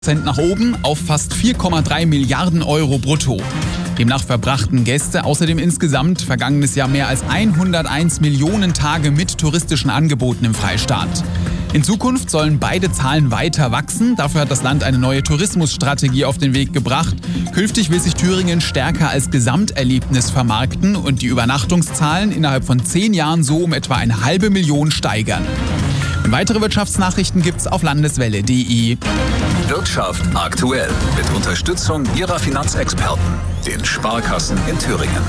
nach oben auf fast 4,3 Milliarden Euro brutto. Demnach verbrachten Gäste außerdem insgesamt vergangenes Jahr mehr als 101 Millionen Tage mit touristischen Angeboten im Freistaat. In Zukunft sollen beide Zahlen weiter wachsen. Dafür hat das Land eine neue Tourismusstrategie auf den Weg gebracht. Künftig will sich Thüringen stärker als Gesamterlebnis vermarkten und die Übernachtungszahlen innerhalb von 10 Jahren so um etwa 500.000 steigern. Und weitere Wirtschaftsnachrichten gibt's auf landeswelle.de. Wirtschaft aktuell mit Unterstützung Ihrer Finanzexperten, den Sparkassen in Thüringen.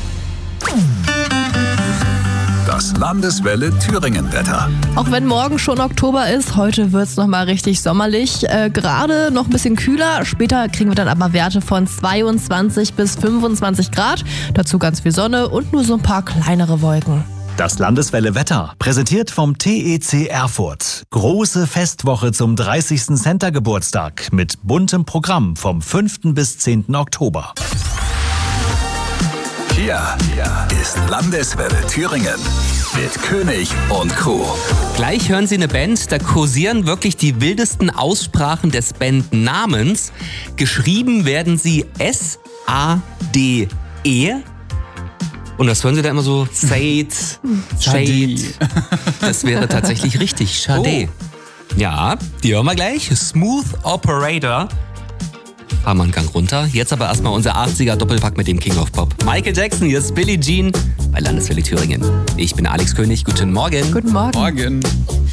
Das Landeswelle Thüringen-Wetter. Auch wenn morgen schon Oktober ist, heute wird es nochmal richtig sommerlich. Gerade noch ein bisschen kühler. Später kriegen wir dann aber Werte von 22 bis 25 Grad. Dazu ganz viel Sonne und nur so ein paar kleinere Wolken. Das Landeswelle Wetter, präsentiert vom TEC Erfurt. Große Festwoche zum 30. Center-Geburtstag mit buntem Programm vom 5. bis 10. Oktober. Hier ist Landeswelle Thüringen mit König und Crew. Gleich hören Sie eine Band, da kursieren wirklich die wildesten Aussprachen des Bandnamens. Geschrieben werden sie S-A-D-E. Und das hören Sie da immer so, Shade. Das wäre tatsächlich richtig, Shade. Ja, die hören wir gleich. Smooth Operator. Fahren wir einen Gang runter. Jetzt aber erstmal unser 80er Doppelpack mit dem King of Pop. Michael Jackson, hier ist Billie Jean bei Landeswelle Thüringen. Ich bin Alex König, guten Morgen. Guten Morgen. Morgen.